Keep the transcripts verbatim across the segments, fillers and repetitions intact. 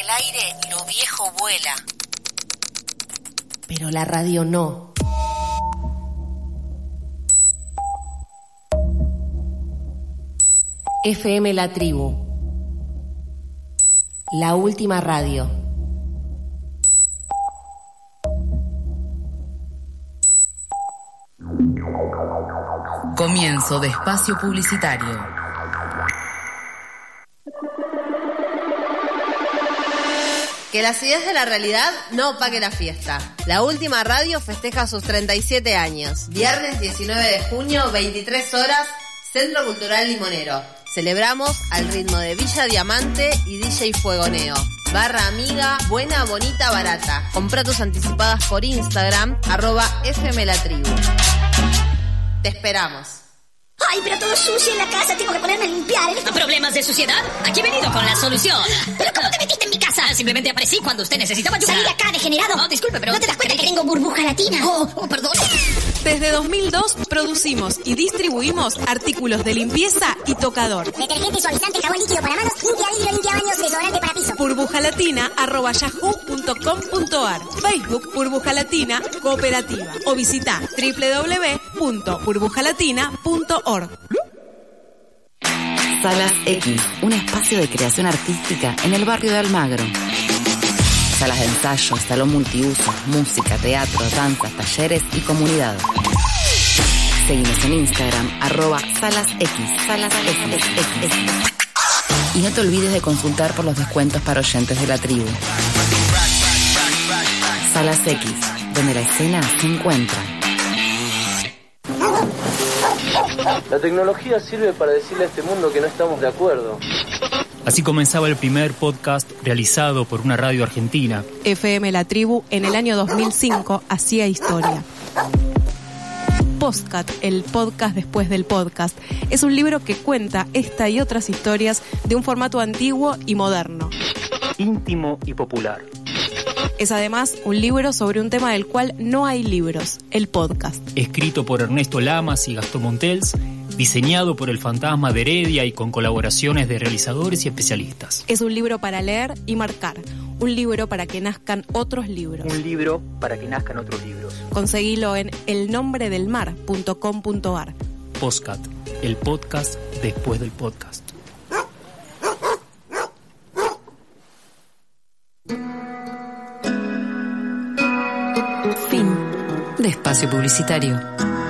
el aire, lo viejo vuela. Pero la radio no. F M La Tribu. La última radio. Comienzo de espacio publicitario. Que las ideas de la realidad no opaquen la fiesta. La última radio festeja sus treinta y siete años. Viernes diecinueve de junio, veintitrés horas, Centro Cultural Limonero. Celebramos al ritmo de Villa Diamante y D J Fuegoneo. Barra amiga, buena, bonita, barata. Compra tus anticipadas por Instagram, arroba F M La Tribu. Te esperamos. ¡Ay, pero todo sucio en la casa! Tengo que ponerme a limpiar. ¿Problemas de suciedad? Aquí he venido con la solución. ¿Pero cómo te metiste en mi casa? Simplemente aparecí cuando usted necesitaba ayuda. ¡Salí de acá, degenerado! No, disculpe, pero... ¿No te das cuenta que tengo burbuja latina? Oh, oh, perdón. Desde dos mil dos producimos y distribuimos artículos de limpieza y tocador. Detergente, suavizante, jabón líquido para manos, limpia vidrio, limpia baños, desodorante para piso. burbujalatina arroba yahoo punto com punto ar. Facebook Burbuja Latina Cooperativa. O visita doble u doble u doble u punto burbujalatina punto org. Salas X, un espacio de creación artística en el barrio de Almagro. Salas de ensayo, salón multiuso, música, teatro, danzas, talleres y comunidad. Seguinos en Instagram, arroba Salas X, Salas X. Y no te olvides de consultar por los descuentos para oyentes de la tribu. Salas X, donde la escena se encuentra. La tecnología sirve para decirle a este mundo que no estamos de acuerdo. Así comenzaba el primer podcast realizado por una radio argentina. F M La Tribu en el año dos mil cinco hacía historia. Postcat, el podcast después del podcast, es un libro que cuenta esta y otras historias de un formato antiguo y moderno. Íntimo y popular. Es además un libro sobre un tema del cual no hay libros, el podcast. Escrito por Ernesto Lamas y Gastón Montels, diseñado por el Fantasma de Heredia y con colaboraciones de realizadores y especialistas. Es un libro para leer y marcar, un libro para que nazcan otros libros. Un libro para que nazcan otros libros. Conseguilo en el nombre del mar punto com punto ar. Postcat, el podcast después del podcast. Fin de espacio publicitario.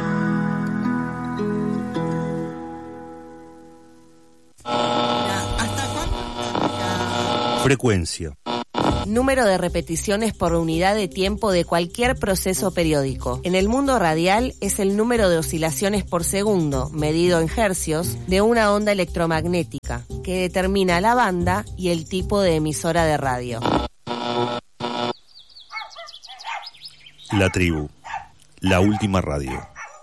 Frecuencia. Número de repeticiones por unidad de tiempo de cualquier proceso periódico. En el mundo radial es el número de oscilaciones por segundo, medido en hercios, de una onda electromagnética, que determina la banda y el tipo de emisora de radio. La Tribu, la última radio.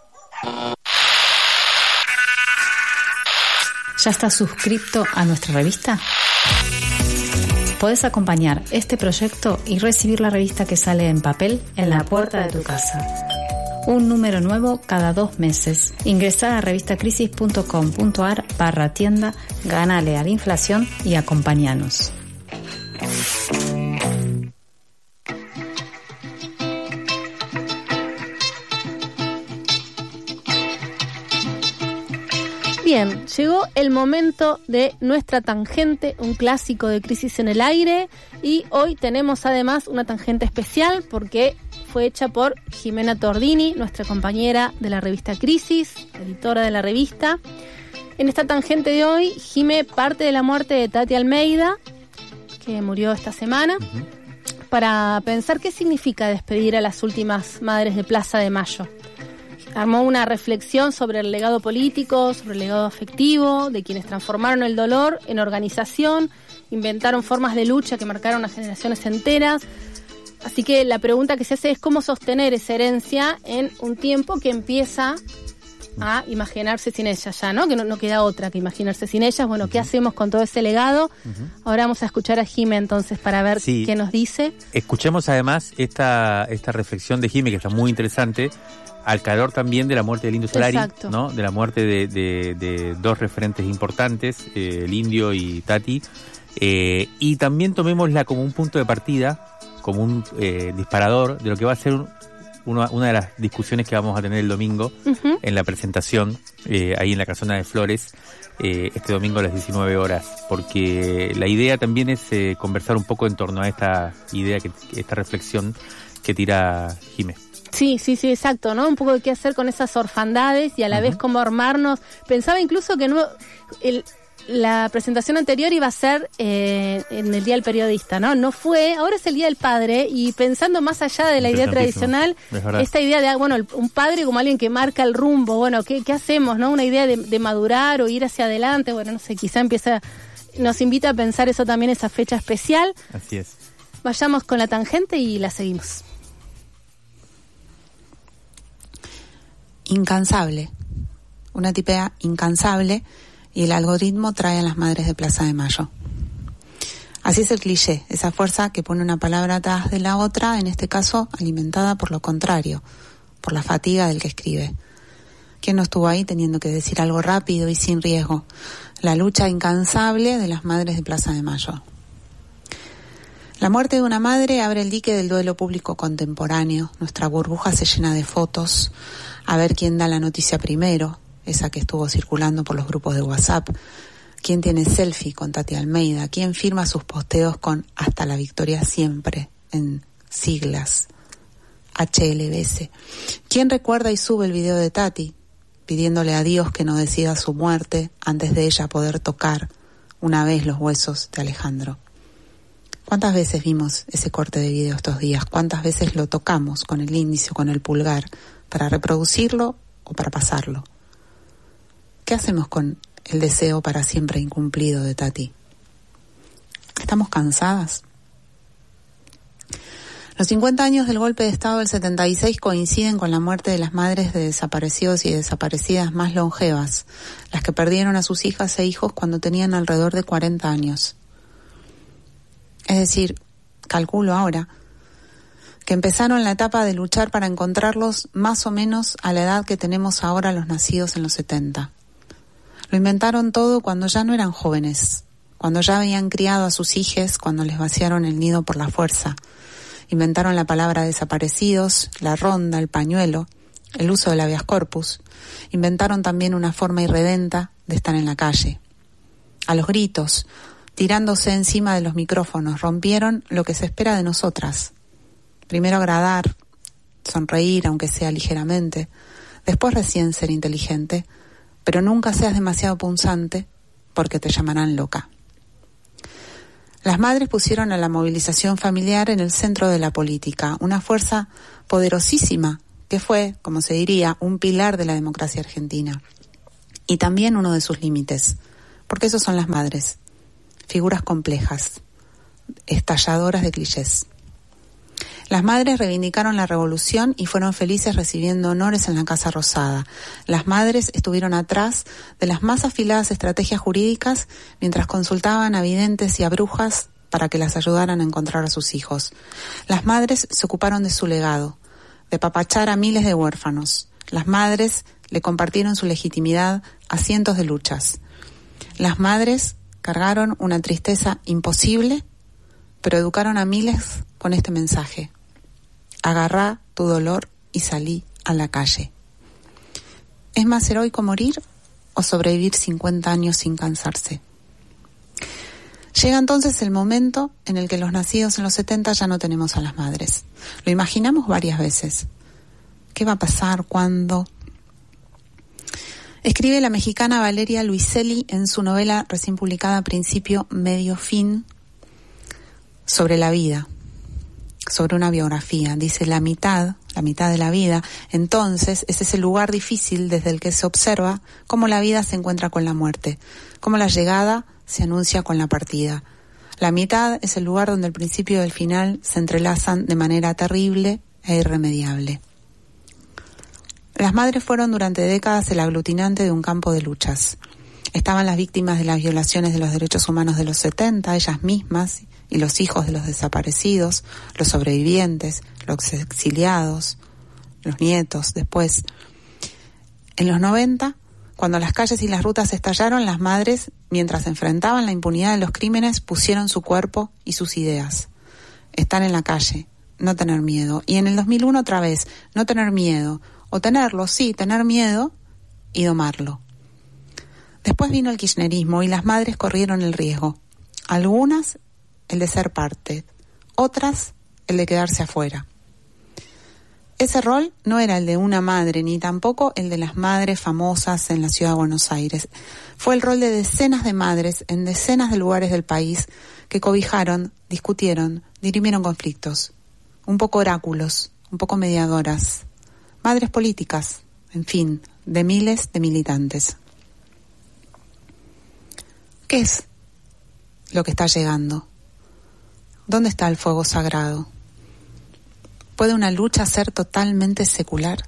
¿Ya estás suscripto a nuestra revista? Podés acompañar este proyecto y recibir la revista que sale en papel en la puerta de tu casa. Un número nuevo cada dos meses. Ingresá a revistacrisis punto com punto ar barra tienda, ganale a la inflación y acompañanos. Bien, llegó el momento de nuestra tangente, un clásico de Crisis en el Aire, y hoy tenemos además una tangente especial porque fue hecha por Jimena Tordini, nuestra compañera de la revista Crisis, editora de la revista. En esta tangente de hoy, Jime parte de la muerte de Tati Almeida, que murió esta semana, uh-huh. para pensar qué significa despedir a las últimas madres de Plaza de Mayo. Armó una reflexión sobre el legado político, sobre el legado afectivo, de quienes transformaron el dolor en organización, inventaron formas de lucha que marcaron a generaciones enteras. Así que la pregunta que se hace es cómo sostener esa herencia en un tiempo que empieza a imaginarse sin ellas ya, ¿no? Que no, no queda otra que imaginarse sin ellas. Bueno, ¿qué hacemos con todo ese legado? Uh-huh. Ahora vamos a escuchar a Jime entonces para ver sí. qué nos dice. Escuchemos además esta, esta reflexión de Jime, que está muy interesante, al calor también de la muerte del Indio Solari, Exacto. ¿no? De la muerte de, de, de dos referentes importantes, eh, el Indio y Tati, Eh, y también tomémosla como un punto de partida, como un eh, disparador de lo que va a ser un, una, una de las discusiones que vamos a tener el domingo uh-huh. en la presentación, eh, ahí en la Casona de Flores, eh, este domingo a las diecinueve horas, porque la idea también es eh, conversar un poco en torno a esta idea, que, esta reflexión que tira Jimé. Sí, sí, sí, exacto, ¿no? Un poco de qué hacer con esas orfandades y a la uh-huh. vez cómo armarnos. Pensaba incluso que no... el La presentación anterior iba a ser eh, en el Día del Periodista, ¿no? No fue, ahora es el Día del Padre, y pensando más allá de la idea tradicional, esta idea de, bueno, un padre como alguien que marca el rumbo, bueno, ¿qué, qué hacemos, no? Una idea de, de madurar o ir hacia adelante, bueno, no sé, quizá empieza, nos invita a pensar eso también, esa fecha especial. Así es. Vayamos con la tangente y la seguimos. Incansable. Una tipea incansable. Y el algoritmo trae a las madres de Plaza de Mayo. Así es el cliché, esa fuerza que pone una palabra atrás de la otra, en este caso alimentada por lo contrario, por la fatiga del que escribe. ¿Quién no estuvo ahí teniendo que decir algo rápido y sin riesgo? La lucha incansable de las madres de Plaza de Mayo. La muerte de una madre abre el dique del duelo público contemporáneo. Nuestra burbuja se llena de fotos, a ver quién da la noticia primero, esa que estuvo circulando por los grupos de WhatsApp. ¿Quién tiene selfie con Tati Almeida? ¿Quién firma sus posteos con Hasta la Victoria Siempre, en siglas H L B S? ¿Quién recuerda y sube el video de Tati, pidiéndole a Dios que no decida su muerte antes de ella poder tocar una vez los huesos de Alejandro? ¿Cuántas veces vimos ese corte de video estos días? ¿Cuántas veces lo tocamos con el índice o con el pulgar para reproducirlo o para pasarlo? ¿Qué hacemos con el deseo para siempre incumplido de Tati? ¿Estamos cansadas? Los cincuenta años del golpe de Estado del setenta y seis coinciden con la muerte de las madres de desaparecidos y desaparecidas más longevas, las que perdieron a sus hijas e hijos cuando tenían alrededor de cuarenta años. Es decir, calculo ahora, que empezaron la etapa de luchar para encontrarlos más o menos a la edad que tenemos ahora los nacidos en los setenta. Lo inventaron todo cuando ya no eran jóvenes, cuando ya habían criado a sus hijes, cuando les vaciaron el nido por la fuerza. Inventaron la palabra desaparecidos, la ronda, el pañuelo, el uso del habeas corpus. Inventaron también una forma irredenta de estar en la calle. A los gritos, tirándose encima de los micrófonos, rompieron lo que se espera de nosotras. Primero agradar, sonreír aunque sea ligeramente, después recién ser inteligente, pero nunca seas demasiado punzante porque te llamarán loca. Las madres pusieron a la movilización familiar en el centro de la política, una fuerza poderosísima que fue, como se diría, un pilar de la democracia argentina. Y también uno de sus límites, porque esos son las madres, figuras complejas, estalladoras de clichés. Las madres reivindicaron la revolución y fueron felices recibiendo honores en la Casa Rosada. Las madres estuvieron atrás de las más afiladas estrategias jurídicas mientras consultaban a videntes y a brujas para que las ayudaran a encontrar a sus hijos. Las madres se ocuparon de su legado, de papachar a miles de huérfanos. Las madres le compartieron su legitimidad a cientos de luchas. Las madres cargaron una tristeza imposible, pero educaron a miles con este mensaje: agarrá tu dolor y salí a la calle. ¿Es más heroico morir o sobrevivir cincuenta años sin cansarse? Llega entonces el momento en el que los nacidos en los setenta ya no tenemos a las madres. Lo imaginamos varias veces. ¿Qué va a pasar? ¿Cuándo? Escribe la mexicana Valeria Luiselli en su novela recién publicada Principio, Medio, Fin, sobre la vida, sobre una biografía. Dice: la mitad, la mitad de la vida, entonces es ese lugar difícil desde el que se observa cómo la vida se encuentra con la muerte, cómo la llegada se anuncia con la partida. La mitad es el lugar donde el principio y el final se entrelazan de manera terrible e irremediable. Las madres fueron durante décadas el aglutinante de un campo de luchas. Estaban las víctimas de las violaciones de los derechos humanos de los setenta, ellas mismas y los hijos de los desaparecidos, los sobrevivientes, los exiliados, los nietos después. En los noventa Cuando las calles y las rutas estallaron, las madres, mientras enfrentaban la impunidad de los crímenes, pusieron su cuerpo y sus ideas. Estar en la calle, no tener miedo. Y en el dos mil uno otra vez, no tener miedo. O tenerlo, sí, tener miedo y domarlo. Después vino el kirchnerismo y las madres corrieron el riesgo. Algunas, el de ser parte. Otras, el de quedarse afuera. Ese rol no era el de una madre, ni tampoco el de las madres famosas en la ciudad de Buenos Aires. Fue el rol de decenas de madres en decenas de lugares del país que cobijaron, discutieron, dirimieron conflictos. Un poco oráculos, un poco mediadoras. Madres políticas, en fin, de miles de militantes. ¿Qué es lo que está llegando? ¿Dónde está el fuego sagrado? ¿Puede una lucha ser totalmente secular?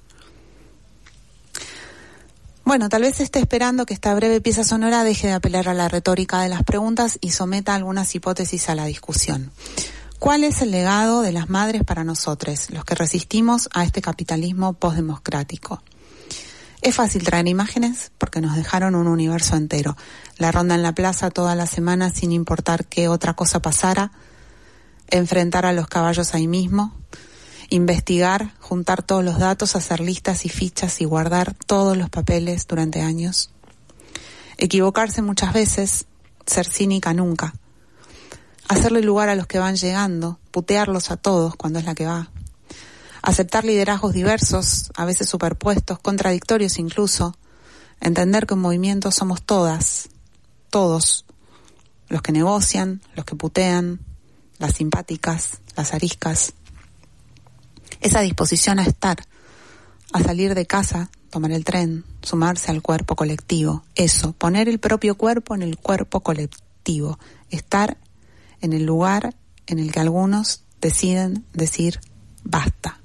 Bueno, tal vez esté esperando que esta breve pieza sonora deje de apelar a la retórica de las preguntas y someta algunas hipótesis a la discusión. ¿Cuál es el legado de las madres para nosotros, los que resistimos a este capitalismo postdemocrático? Es fácil traer imágenes porque nos dejaron un universo entero. La ronda en la plaza toda la semana sin importar qué otra cosa pasara, enfrentar a los caballos ahí mismo, investigar, juntar todos los datos, hacer listas y fichas y guardar todos los papeles durante años. Equivocarse muchas veces, ser cínica nunca. Hacerle lugar a los que van llegando, putearlos a todos cuando es la que va. Aceptar liderazgos diversos, a veces superpuestos, contradictorios incluso. Entender que en movimiento somos todas, todos. Los que negocian, los que putean, las simpáticas, las ariscas. Esa disposición a estar, a salir de casa, tomar el tren, sumarse al cuerpo colectivo. Eso, poner el propio cuerpo en el cuerpo colectivo. Estar en el lugar en el que algunos deciden decir basta.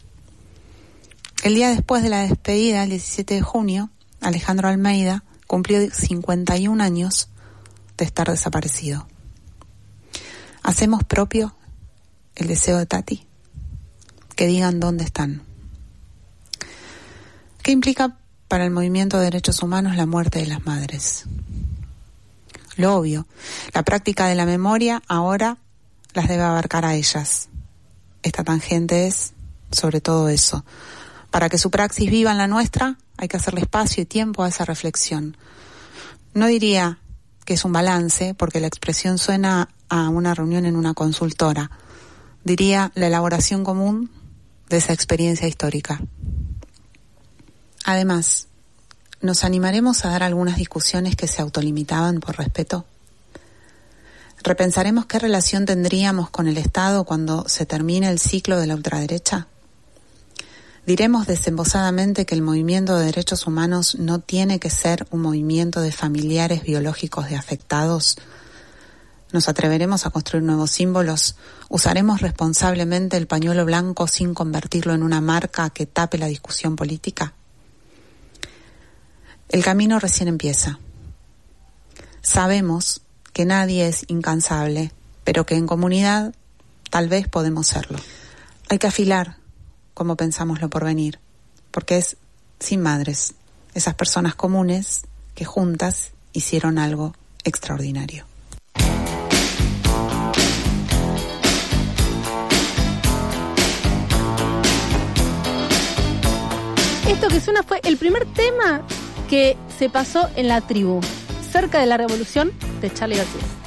El día después de la despedida, el diecisiete de junio, Alejandro Almeida cumplió cincuenta y un años de estar desaparecido. ¿Hacemos propio el deseo de Tati? Que digan dónde están. ¿Qué implica para el movimiento de derechos humanos la muerte de las madres? Lo obvio, la práctica de la memoria ahora las debe abarcar a ellas. Esta tangente es, sobre todo eso. Para que su praxis viva en la nuestra, hay que hacerle espacio y tiempo a esa reflexión. No diría que es un balance, porque la expresión suena a una reunión en una consultora. Diría la elaboración común de esa experiencia histórica. Además, ¿nos animaremos a dar algunas discusiones que se autolimitaban por respeto? ¿Repensaremos qué relación tendríamos con el Estado cuando se termine el ciclo de la ultraderecha? ¿Diremos desembosadamente que el movimiento de derechos humanos no tiene que ser un movimiento de familiares biológicos de afectados? ¿Nos atreveremos a construir nuevos símbolos? ¿Usaremos responsablemente el pañuelo blanco sin convertirlo en una marca que tape la discusión política? El camino recién empieza. Sabemos que nadie es incansable, pero que en comunidad tal vez podemos serlo. Hay que afilar como pensamos lo porvenir, porque es sin madres, esas personas comunes que juntas hicieron algo extraordinario. Esto que suena fue el primer tema que se pasó en La Tribu, cerca de la Revolución, de Charly García.